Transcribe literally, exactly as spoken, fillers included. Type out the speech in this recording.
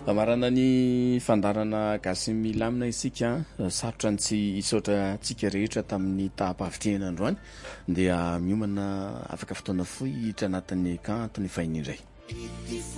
Marana ny fandarana gasy milamina isika sarotra ny tsy hisaotra tsika rehetra tamin'ny taham-pahavitrihana androany dia miomana afaka fotoana fohy hiditra anatin'ny kanto ny fahiny indray.